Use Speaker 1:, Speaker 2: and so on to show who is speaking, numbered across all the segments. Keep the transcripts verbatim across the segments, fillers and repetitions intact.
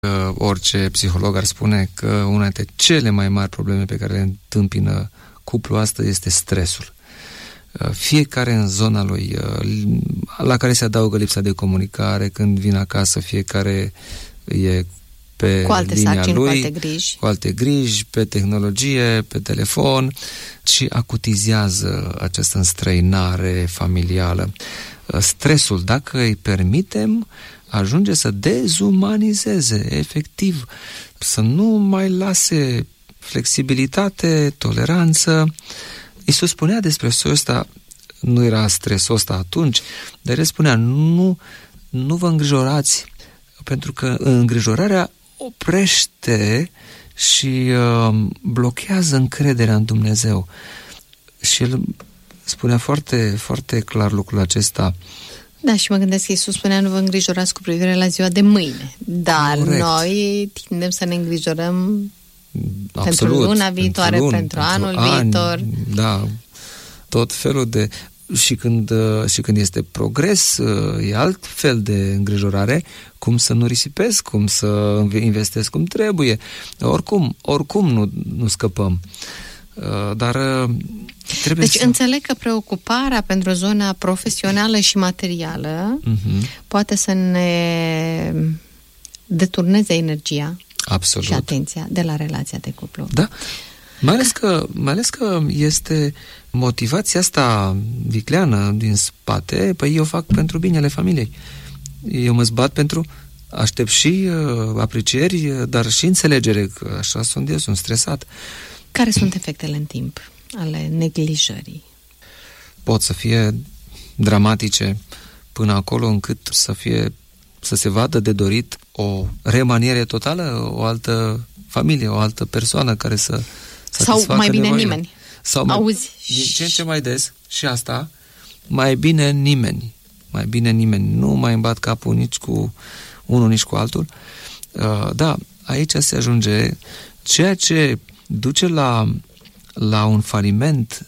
Speaker 1: Orice psiholog ar spune că una dintre cele mai mari probleme pe care le întâmpină cuplul asta este stresul. Fiecare în zona lui, la care se adaugă lipsa de comunicare, când vine acasă fiecare e pe
Speaker 2: cu alte
Speaker 1: linia
Speaker 2: sarcini,
Speaker 1: lui,
Speaker 2: cu alte griji.
Speaker 1: cu alte griji, pe tehnologie, pe telefon, și acutizează această înstrăinare familială. Stresul, dacă îi permitem, ajunge să dezumanizeze, efectiv, să nu mai lase flexibilitate, toleranță. Iisus spunea despre soiul ăsta, nu era stresul ăsta atunci, dar el spunea, nu, nu vă îngrijorați, pentru că îngrijorarea oprește și uh, blochează încrederea în Dumnezeu. Și el spunea foarte, foarte clar lucrul acesta.
Speaker 2: Da, și mă gândesc că Iisus spunea, nu vă îngrijorați cu privire la ziua de mâine. Dar Corect. Noi tindem să ne îngrijorăm Absolut, pentru luna viitoare, pentru, luni, pentru, pentru anul ani, viitor.
Speaker 1: Da, tot felul de... Și când, și când este progres, e alt fel de îngrijorare, cum să nu risipesc, cum să investesc cum trebuie. Oricum, oricum nu, nu scăpăm. Dar trebuie
Speaker 2: deci
Speaker 1: să...
Speaker 2: înțeleg că preocuparea pentru zona profesională și materială uh-huh. poate să ne deturneze energia
Speaker 1: Absolut.
Speaker 2: și atenția de la relația de cuplu.
Speaker 1: Da. Mai ales că, mai ales că este motivația asta vicleană din spate, păi eu fac pentru binele familiei. Eu mă zbat pentru, aștept și uh, aprecieri, dar și înțelegere, că așa sunt eu, sunt stresat.
Speaker 2: Care sunt efectele în timp ale neglijării?
Speaker 1: Pot să fie dramatice până acolo încât să fie, să se vadă de dorit o remaniere totală, o altă familie, o altă persoană care să
Speaker 2: sau mai bine nevoile. Nimeni.
Speaker 1: Sau mai,
Speaker 2: Auzi.
Speaker 1: Din ce în ce mai des, și asta, mai bine nimeni. Mai bine nimeni. Nu mai îmbat capul nici cu unul, nici cu altul. Uh, da, aici se ajunge ceea ce duce la, la un faliment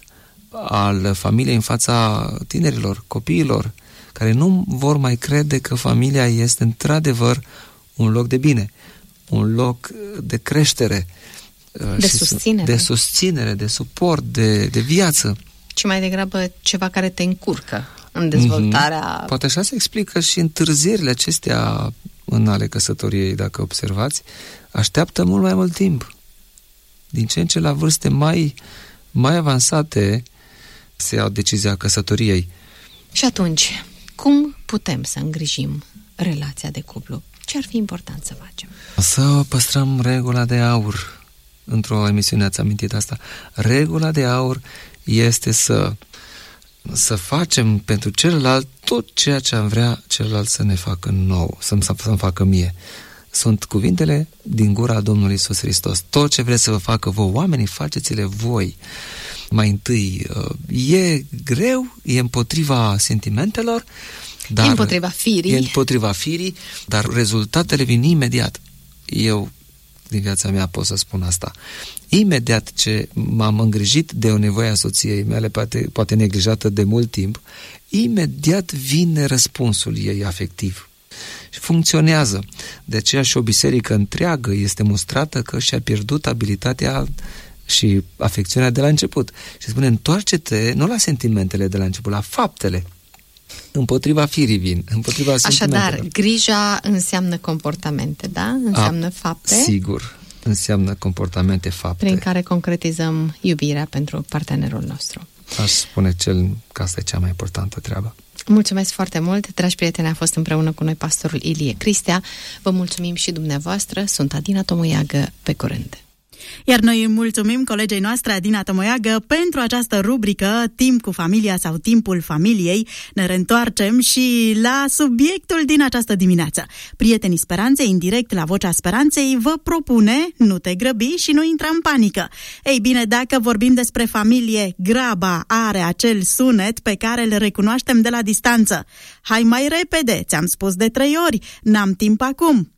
Speaker 1: al familiei în fața tinerilor, copiilor, care nu vor mai crede că familia este într-adevăr un loc de bine, un loc de creștere,
Speaker 2: de susținere,
Speaker 1: de susținere, de suport, de, de viață.
Speaker 2: Ci mai degrabă ceva care te încurcă în dezvoltarea...
Speaker 1: Mm-hmm. Poate așa se explică și întârzierile acestea în ale căsătoriei, dacă observați, așteaptă mult mai mult timp. Din ce în ce la vârste mai, mai avansate se iau decizia căsătoriei.
Speaker 2: Și atunci, cum putem să îngrijim relația de cuplu? Ce ar fi important să facem?
Speaker 1: Să păstrăm regula de aur. Într-o emisiune ați amintit asta. Regula de aur este să, să facem pentru celălalt tot ceea ce am vrea celălalt să ne facă nou, să-mi, să-mi facă mie. Sunt cuvintele din gura Domnului Iisus Hristos. Tot ce vreți să vă facă voi, oamenii, faceți-le voi. Mai întâi, e greu, e împotriva sentimentelor, dar,
Speaker 2: e împotriva firii.
Speaker 1: E împotriva firii, dar rezultatele vin imediat. Eu, din viața mea, pot să spun asta. Imediat ce m-am îngrijit de o nevoie a soției mele, poate, poate neglijată de mult timp, imediat vine răspunsul ei afectiv. Și funcționează. De aceea și o biserică întreagă este mustrată că și-a pierdut abilitatea și afecțiunea de la început. Și spune, întoarce-te, nu la sentimentele de la început, la faptele. Împotriva firii vin, împotriva sentimentelor.
Speaker 2: Așadar, grija înseamnă comportamente, da? Înseamnă A, fapte.
Speaker 1: Sigur, înseamnă comportamente, fapte.
Speaker 2: Prin care concretizăm iubirea pentru partenerul nostru.
Speaker 1: Aș spune cel că asta e cea mai importantă treabă.
Speaker 2: Mulțumesc foarte mult, dragi prieteni, a fost împreună cu noi pastorul Ilie Cristea. Vă mulțumim și dumneavoastră, sunt Adina Tomoiagă, pe curând.
Speaker 3: Iar noi îi mulțumim colegei noastre Adina Tomoiagă pentru această rubrică Timp cu familia sau Timpul familiei. Ne reîntoarcem și la subiectul din această dimineață. Prietenii Speranței, în direct la Vocea Speranței, vă propune nu te grăbi și nu intra în panică. Ei bine, dacă vorbim despre familie, graba are acel sunet pe care îl recunoaștem de la distanță. Hai mai repede, ți-am spus de trei ori, n-am timp acum.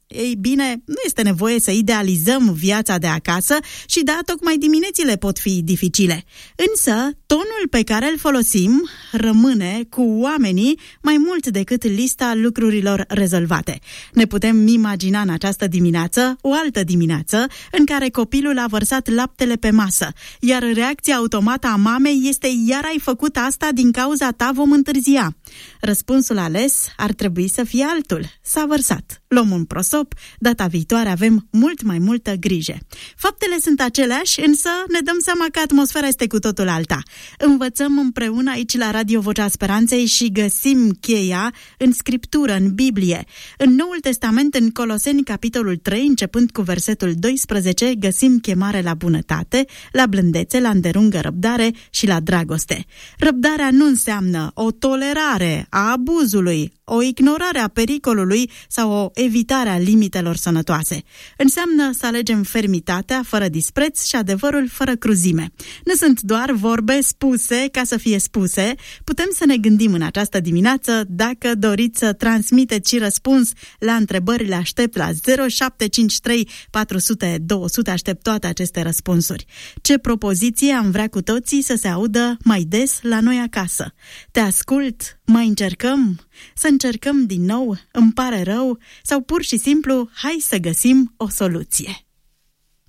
Speaker 3: Ei bine, nu este nevoie să idealizăm viața de acasă și da, tocmai diminețile pot fi dificile. Însă, tonul pe care îl folosim rămâne cu oamenii mai mult decât lista lucrurilor rezolvate. Ne putem imagina în această dimineață o altă dimineață în care copilul a vărsat laptele pe masă, iar reacția automată a mamei este: iar ai făcut asta, din cauza ta vom întârzia. Răspunsul ales ar trebui să fie altul: s-a vărsat. Luăm un prosop, data viitoare avem mult mai multă grijă. Faptele sunt aceleași, însă ne dăm seama că atmosfera este cu totul alta. Învățăm împreună aici la Radio Vocea Speranței și găsim cheia în Scriptură, în Biblie. În Noul Testament, în Coloseni, capitolul trei, începând cu versetul doisprezece, găsim chemare la bunătate, la blândețe, la îndelungă răbdare și la dragoste. Răbdarea nu înseamnă o tolerare a abuzului, o ignorare a pericolului sau o evitare a limitelor sănătoase. Înseamnă să alegem fermitatea fără dispreț și adevărul fără cruzime. Nu sunt doar vorbe spuse ca să fie spuse. Putem să ne gândim în această dimineață. Dacă doriți să transmiteți și răspuns la întrebările, aștept la zero șapte cinci trei patru zero zero două zero zero, aștept toate aceste răspunsuri. Ce propoziție am vrea cu toții să se audă mai des la noi acasă? Te ascult, mai încercăm? Să încercăm din nou? Îmi pare rău? Sau pur și simplu, hai să găsim o soluție.